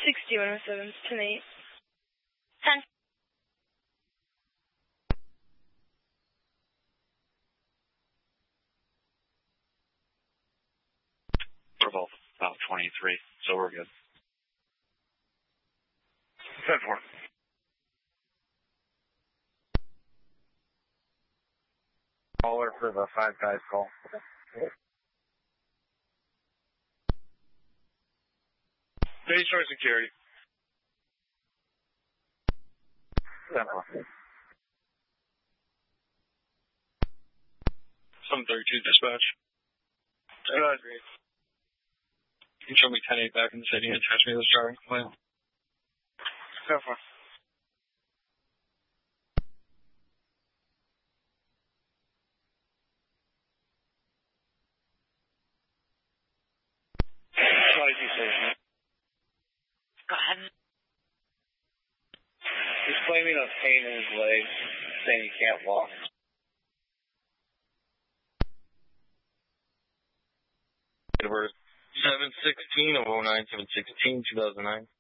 6107, 10-8. 10. We're both about 23, so we're good. 10-4. Caller for the 5 guys call. Base Shore Security. 10-4. 732 dispatch. Good. You can show me 10-8 back in the city and attach me to this driving complaint. 10-4. Go ahead. He's claiming a pain in his leg, saying he can't walk. We're 716 of 09, 716, 2009.